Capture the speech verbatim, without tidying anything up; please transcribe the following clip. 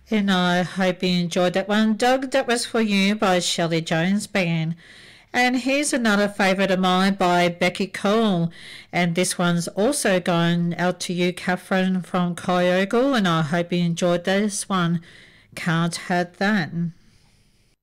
And I hope you enjoyed that one. Doug, that was for you by Shelley Jones Band. And here's another favourite of mine by Becky Cole. And this one's also going out to you, Catherine from Kyogle. And I hope you enjoyed this one. Can't Have That.